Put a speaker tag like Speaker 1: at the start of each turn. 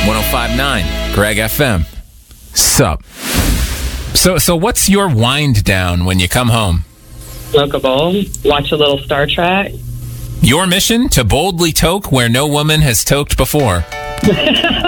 Speaker 1: 105.9 Greg FM. Sup? So what's your wind down when you come home?
Speaker 2: Smoke a bowl, watch a little Star Trek.
Speaker 1: Your mission to boldly toke where no woman has toked before.